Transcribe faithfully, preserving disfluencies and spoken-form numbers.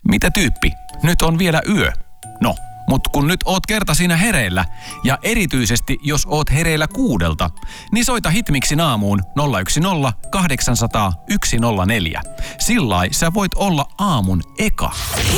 Mitä tyyppi? Nyt on vielä yö. No, mut kun nyt oot kerta siinä hereillä, ja erityisesti jos oot hereillä kuudelta, niin soita Hitmixin aamuun nolla yksi nolla kahdeksan nolla nolla yksi nolla neljä. Sillai sä voit olla aamun eka.